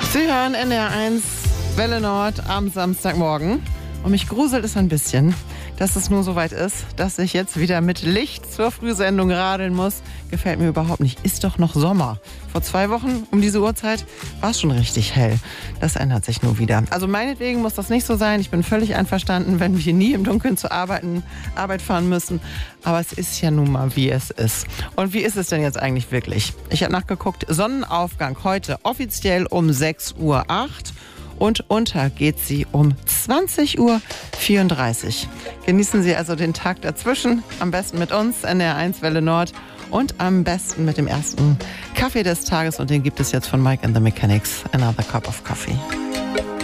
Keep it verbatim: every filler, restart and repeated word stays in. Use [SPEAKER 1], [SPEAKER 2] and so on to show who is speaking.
[SPEAKER 1] Sie hören N D R eins Welle Nord am Samstagmorgen. Und mich gruselt es ein bisschen, dass es nur so weit ist, dass ich jetzt wieder mit Licht zur Frühsendung radeln muss. Gefällt mir überhaupt nicht. Ist doch noch Sommer. Vor zwei Wochen um diese Uhrzeit war es schon richtig hell. Das ändert sich nur wieder. Also meinetwegen muss das nicht so sein. Ich bin völlig einverstanden, wenn wir nie im Dunkeln zur Arbeiten, Arbeit fahren müssen. Aber es ist ja nun mal, wie es ist. Und wie ist es denn jetzt eigentlich wirklich? Ich habe nachgeguckt. Sonnenaufgang heute offiziell um sechs Uhr acht. Und unter geht sie um zwanzig Uhr vierunddreißig. Genießen Sie also den Tag dazwischen. Am besten mit uns, N D R eins Welle Nord. Und am besten mit dem ersten Kaffee des Tages. Und den gibt es jetzt von Mike and the Mechanics. Another Cup of Coffee.